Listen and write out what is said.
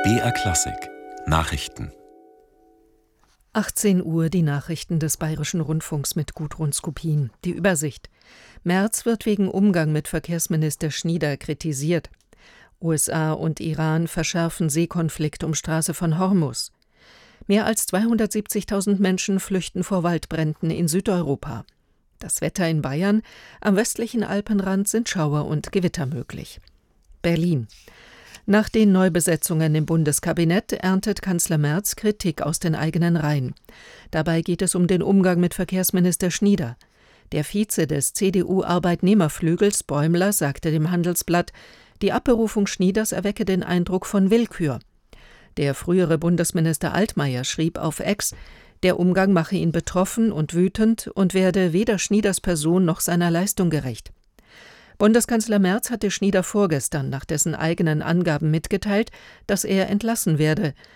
BR Klassik Nachrichten. 18 Uhr die Nachrichten des Bayerischen Rundfunks mit Gudrun Skopin. Die Übersicht. Merz wird wegen Umgang mit Verkehrsminister Schnieder kritisiert. USA und Iran verschärfen Seekonflikt um Straße von Hormuz. Mehr als 270.000 Menschen flüchten vor Waldbränden in Südeuropa. Das Wetter in Bayern: am westlichen Alpenrand sind Schauer und Gewitter möglich. Berlin. Nach den Neubesetzungen im Bundeskabinett erntet Kanzler Merz Kritik aus den eigenen Reihen. Dabei geht es um den Umgang mit Verkehrsminister Schnieder. Der Vize des CDU-Arbeitnehmerflügels Bäumler sagte dem Handelsblatt, die Abberufung Schnieders erwecke den Eindruck von Willkür. Der frühere Bundesminister Altmaier schrieb auf X, der Umgang mache ihn betroffen und wütend und werde weder Schnieders Person noch seiner Leistung gerecht. Bundeskanzler Merz hatte Schnieder vorgestern nach dessen eigenen Angaben mitgeteilt, dass er entlassen werde,